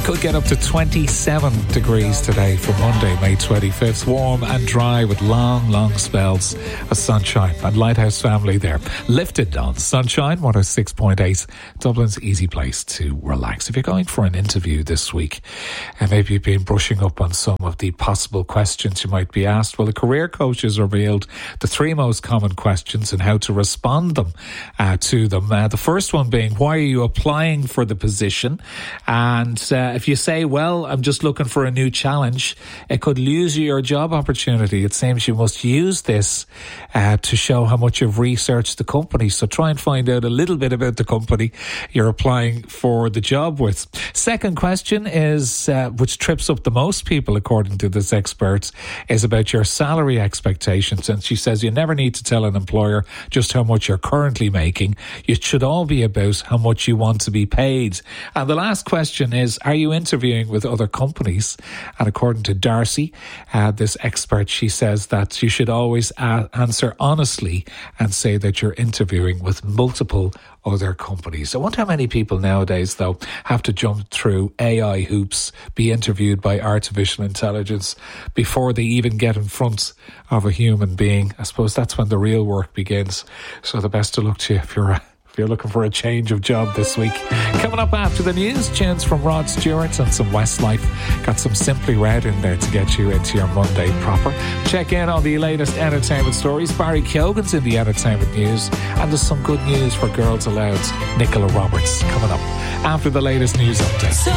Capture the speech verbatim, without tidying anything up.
could get up to twenty-seven degrees today for Monday, May twenty-fifth. Warm and dry with long, long spells of sunshine. And Lighthouse family there. Lifted on Sunshine, one oh six point eight. Dublin's easy place to relax. If you're going for an interview this week, and maybe you've been brushing up on some of the possible questions you might be asked, well, the career coach has revealed the three most common questions and how to respond them uh, to them. Uh, the first one being, why are you applying for the position? And uh, if you say, well, I'm just looking for a new challenge, it could lose you your job opportunity. It seems you must use this uh, to show how much you've researched the company. So try and find out a little bit about the company you're applying for the job with. Second question is, uh, which trips up the most people, according to this expert, is about your salary expectations. And she says you never need to tell an employer just how much you're currently making. It should all be about how much you want to be paid. And the last question is, are you interviewing with other companies? And according to Darcy, uh, this expert, she says that you should always a- answer honestly and say that you're interviewing with multiple other companies. I wonder how many people nowadays, though, have to jump through A I hoops, be interviewed by artificial intelligence before they even get in front of a human being. I suppose that's when the real work begins. So the best of luck to you if you're If you're looking for a change of job this week. Coming up after the news, tunes from Rod Stewart and some Westlife. Got some Simply Red in there to get you into your Monday proper. Check in on the latest entertainment stories. Barry Keoghan's in the entertainment news. And there's some good news for Girls Aloud's Nicola Roberts coming up after the latest news update.